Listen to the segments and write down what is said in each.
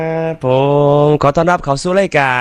ครับผมขอต้อนรับเข้าสู่รายการ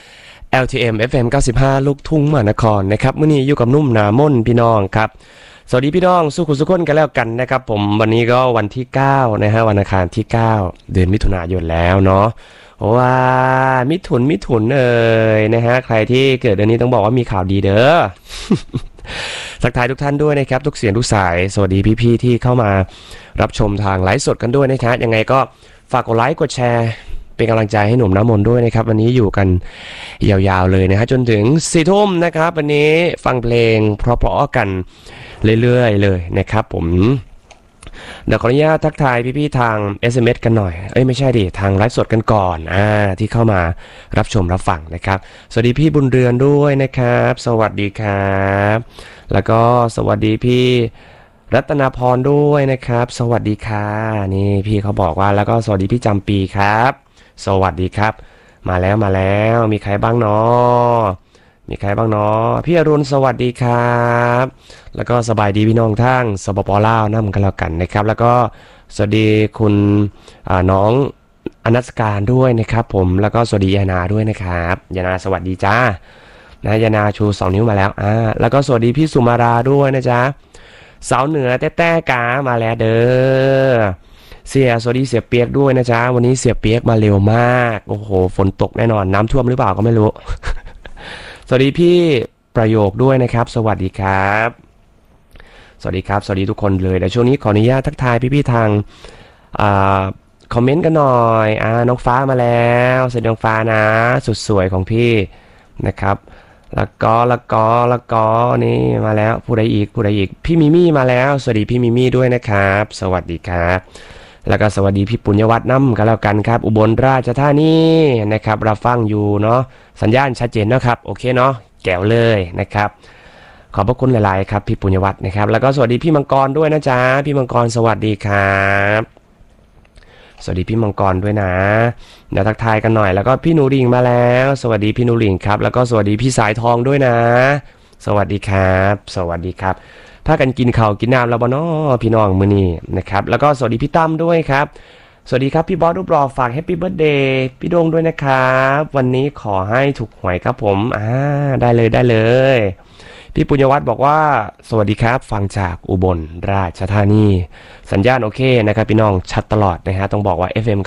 LTM FM 95 ลูกทุ่งมหานครนะครับมื้อนี้อยู่กับนุ่มหนามนพี่น้องครับสวัสดีพี่น้องสุขุสุขคนกันแล้วกันนะครับผมวันนี้ก็วันที่9นะฮะวันอังคารที่9เดือนมิถุนายนแล้วเนาะว้ามิถุนนะฮะใครที่เกิดเดือนนี้ต้องบอกว่ามีข่าวดีเด้อ ทักทายทุกท่านด้วยนะครับทุกเสียงทุกสายสวัสดีพี่ๆที่เข้ามารับชมทางไลฟ์สดกันด้วยนะครับยังไงก็ฝากกดไลค์กดแชร์เป็นกำลังใจให้หนุ่มน้ำมนต์ด้วยนะครับวันนี้อยู่กันยาวๆเลยนะฮะจนถึง4 ทุ่มนะครับวันนี้ฟังเพลงเพราะๆกันเรื่อยๆเลยนะครับผมเดี๋ยวขออนุญาตทักทายพี่ๆทาง SMS กันหน่อยไม่ใช่ดิทางไลฟ์สดกันก่อนที่เข้ามารับชมรับฟังนะครับสวัสดีพี่บุญเรือนด้วยนะครับสวัสดีครับแล้วก็สวัสดีพี่รัตนาพรด้วยนะครับสวัสดีค่ะนี่พี่เขาบอกว่าแล้วก็สวัสดีพี่จำปีครับสวัสดีครับมาแล้วมีใครบ้างเนาะพี่อรุณสวัสดีครับแล้วก็สบายดีพี่น้องทั้งสปปลาวนั่นกันแล้วกันนะครับแล้วก็สวัสดีคุณน้องอนัสการด้วยนะครับผมแล้วก็สวัสดียานาด้วยนะครับยานาสวัสดีจ้านะยานาชู2 นิ้วมาแล้วแล้วก็สวัสดีพี่สุมาราด้วยนะจ๊ะสาวเหนือแต้กามาแล้วเด้อสวัสดีเสียเปียกด้วยนะจ๊ะวันนี้เสียเปียกมาเร็วมากโอ้โหฝนตกแน่นอนน้ำท่วมหรือเปล่าก็ไม่รู้ สวัสดีพี่ประโยคด้วยนะครับสวัสดีครับสวัสดีทุกคนเลยแต่ช่วงนี้ขออนุญาตทักทายพี่ๆทางคอมเมนต์กันหน่อยน้องฟ้ามาแล้วสวัสดีน้องฟ้านะสุดสวยของพี่นะครับแล้วก็นี่มาแล้วผู้ใดอีกพี่มิมี่มาแล้วสวัสดีพี่มิมี่ด้วยนะครับสวัสดีครับแล้วก็สวัสดีพี่ปุญญวัฒน์น้ำกันแล้วกันครับอุบลราชธานีนะครับรับฟังอยู่เนาะสัญญาณชัดเจนนะครับโอเคเนาะแก้วเลยนะครับขอบพระคุณหลายๆครับพี่ปุญญวัฒน์นะครับแล้วก็สวัสดีพี่มังกรด้วยนะจ๊ะพี่มังกรสวัสดีครับสวัสดีพี่มังกรด้วยนะเดี๋ยวทักทายกันหน่อยแล้วก็พี่หนูริ่งมาแล้วสวัสดีพี่หนูริ่งครับแล้วก็สวัสดีพี่สายทองด้วยนะสวัสดีครับสวัสดีครับถ้ากันกินข้าวกินน้ำแล้วบ่น้อพี่น้องมื้อนี้นะครับแล้วก็สวัสดีพี่ตั้มด้วยครับสวัสดีครับพี่บอสรูปรอฝากแฮปปี้เบิร์ธเดย์พี่โดงด้วยนะครับวันนี้ขอให้ถูกหวยครับผมได้เลยพี่ปุญญวัฒน์บอกว่าสวัสดีครับฟังจากอุบลราชธานีสัญญาณโอเคนะครับพี่น้องชัดตลอดนะฮะต้องบอกว่า FM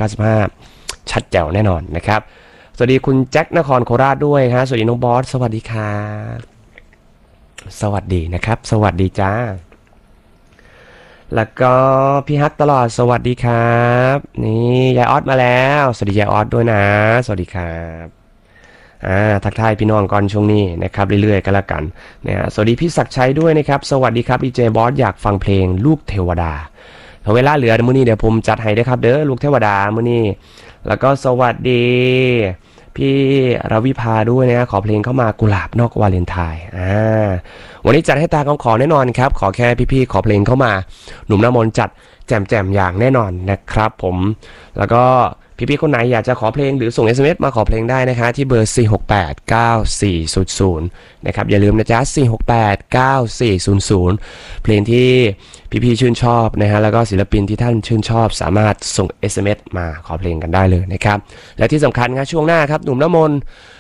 95ชัดแจ๋วแน่นอนนะครับสวัสดีคุณแจ็คนครโคราชด้วยฮะสวัสดีน้องบอสสวัสดีครับสวัสดีนะครับสวัสดีจ้าแล้วก็พี่ฮักตลอดสวัสดีครับนี่ยายออสมาแล้วสวัสดียายออสด้วยนะสวัสดีครับทักทายพี่น้องก่อนช่วงนี้นะครับเรื่อยๆกันละกันนะสวัสดีพี่ศักดิ์ชัยด้วยนะครับสวัสดีครับดีเจบอสอยากฟังเพลงลูกเทวดาเวลาเหลือมื้อนี้เดี๋ยวผมจัดให้ด้วยครับเด้อลูกเทวดามื้อนี้แล้วก็สวัสดีพี่รวิภาด้วยนะขอเพลงเข้ามากุหลาบนอกวาเลนไทน์วันนี้จัดให้ตาขอแน่นอนครับขอแค่พี่ๆขอเพลงเข้ามาหนุ่มน้ำมนต์จัดแจ่มอย่างแน่นอนนะครับผมแล้วก็พี่ๆคนไหนอยากจะขอเพลงหรือส่ง SMS มาขอเพลงได้นะคะที่เบอร์4689400นะครับอย่าลืมนะจ๊ะ4689400เพลงที่พี่ๆชื่นชอบนะฮะแล้วก็ศิลปินที่ท่านชื่นชอบสามารถส่ง SMS มาขอเพลงกันได้เลยนะครับและที่สำคัญครับช่วงหน้าครับหนุ่มน้ำมนต์